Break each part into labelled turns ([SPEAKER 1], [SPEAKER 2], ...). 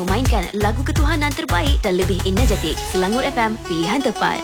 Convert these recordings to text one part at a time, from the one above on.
[SPEAKER 1] Memainkan lagu ketuhanan terbaik dan lebih energetik. Selangor FM, pilihan tepat.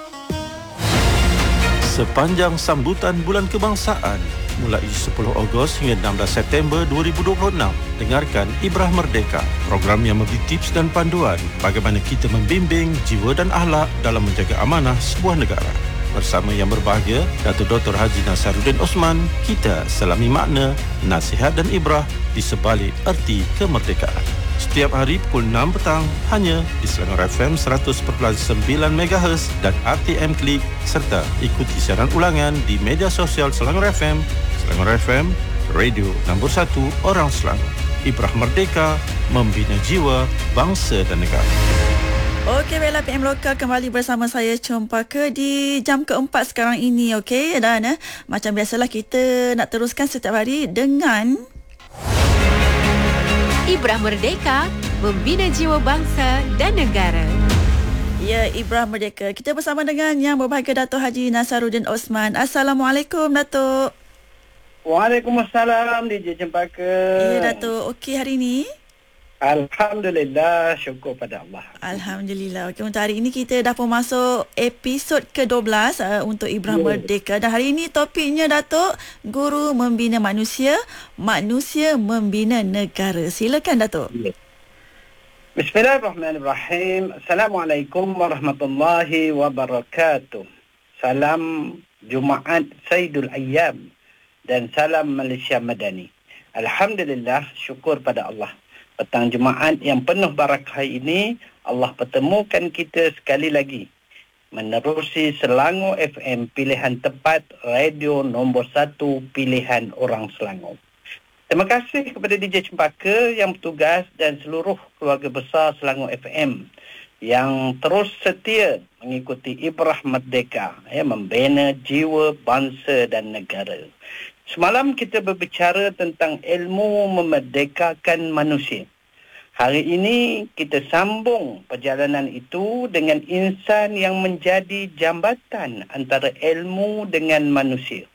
[SPEAKER 2] Sepanjang sambutan Bulan Kebangsaan mulai 10 Ogos hingga 16 September 2026, dengarkan Ibrah Merdeka, program yang memberi tips dan panduan bagaimana kita membimbing jiwa dan akhlak dalam menjaga amanah sebuah negara. Bersama yang berbahagia, Datuk Dr. Haji Nasaruddin Osman, kita selami makna, nasihat dan ibrah di sebalik erti kemerdekaan. Setiap hari pukul 6 petang, hanya di Selangor FM 100.9 MHz dan RTM Klik, serta ikuti siaran ulangan di media sosial Selangor FM, Selangor FM, radio nombor 1 orang Selangor. Ibrah Merdeka, membina jiwa, bangsa dan negara.
[SPEAKER 3] Okey, baiklah, PM Lokal kembali bersama saya Cempaka di jam keempat sekarang ini. Okey, dan macam biasalah kita nak teruskan setiap hari dengan
[SPEAKER 1] Ibrah Merdeka, membina jiwa bangsa dan negara.
[SPEAKER 3] Ya, Ibrah Merdeka. Kita bersama dengan yang berbahagia Datuk Haji Nasaruddin Osman. Assalamualaikum, Datuk.
[SPEAKER 4] Waalaikumsalam, DJ Cempaka.
[SPEAKER 3] Ya, Datuk. Okey hari ini?
[SPEAKER 4] Alhamdulillah, syukur pada Allah.
[SPEAKER 3] Alhamdulillah. Okey, untuk hari ini kita dah pun masuk episod ke-12 untuk Ibrah Merdeka. Dan hari ini topiknya, Datuk, Guru Membina Manusia, Manusia Membina Negara. Silakan, Datuk.
[SPEAKER 4] Bismillahirrahmanirrahim. Assalamualaikum warahmatullahi wabarakatuh. Salam Jumaat Sayyidul Ayyam dan salam Malaysia Madani. Alhamdulillah, syukur pada Allah. Petang Jumaat yang penuh barakah ini, Allah pertemukan kita sekali lagi menerusi Selangor FM, pilihan tepat, radio nombor 1 pilihan orang Selangor. Terima kasih kepada DJ Cempaka yang bertugas dan seluruh keluarga besar Selangor FM yang terus setia mengikuti Ibrah Merdeka, membina jiwa, bangsa dan negara. Semalam kita berbicara tentang ilmu memerdekakan manusia. Hari ini kita sambung perjalanan itu dengan insan yang menjadi jambatan antara ilmu dengan manusia.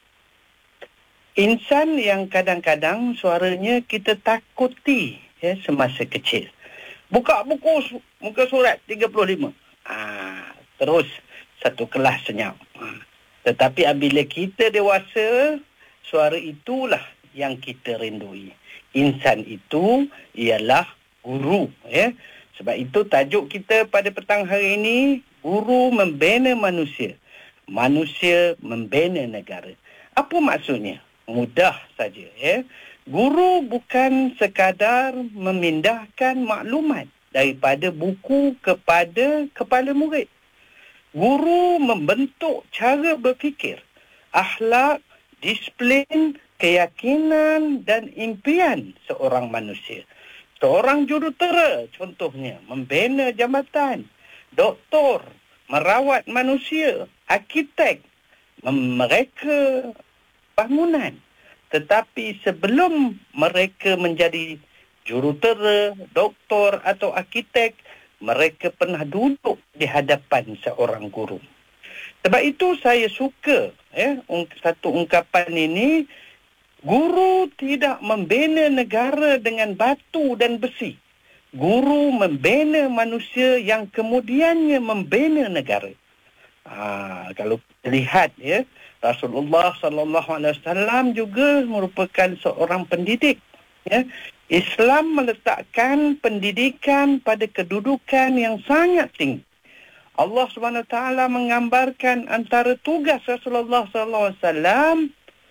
[SPEAKER 4] Insan yang kadang-kadang suaranya kita takuti semasa kecil. Buka buku muka surat 35. Terus satu kelas senyap. Tetapi apabila kita dewasa, suara itulah yang kita rindui. Insan itu ialah guru. Sebab itu tajuk kita pada petang hari ini, Guru Membina Manusia, Manusia Membina Negara. Apa maksudnya? Mudah saja. Guru bukan sekadar memindahkan maklumat daripada buku kepada kepala murid. Guru membentuk cara berfikir, akhlak, disiplin, keyakinan dan impian seorang manusia. Seorang jurutera contohnya membina jambatan, doktor merawat manusia, arkitek mereka bangunan. Tetapi sebelum mereka menjadi jurutera, doktor atau arkitek, mereka pernah duduk di hadapan seorang guru. Sebab itu saya suka satu ungkapan ini, guru tidak membina negara dengan batu dan besi. Guru membina manusia yang kemudiannya membina negara. Kalau kita lihat Rasulullah SAW juga merupakan seorang pendidik. Islam meletakkan pendidikan pada kedudukan yang sangat tinggi. Allah SWT menggambarkan antara tugas Rasulullah SAW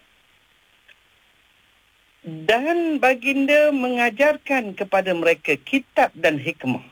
[SPEAKER 4] dan baginda mengajarkan kepada mereka kitab dan hikmah.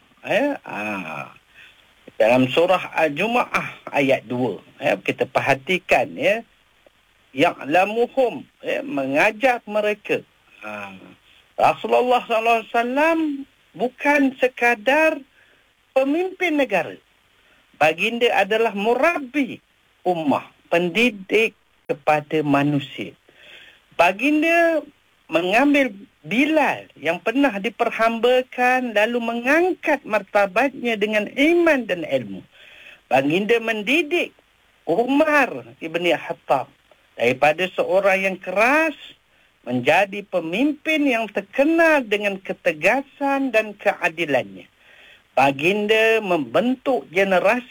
[SPEAKER 4] Dalam surah Al-Jumu'ah ayat 2, kita perhatikan ya'lamuhum, mengajar mereka. Rasulullah SAW bukan sekadar pemimpin negara. Baginda adalah murabbi ummah, pendidik kepada manusia. Baginda mengambil Bilal yang pernah diperhambakan lalu mengangkat martabatnya dengan iman dan ilmu. Baginda mendidik Umar ibn Khattab daripada seorang yang keras menjadi pemimpin yang terkenal dengan ketegasan dan keadilannya. Baginda membentuk generasi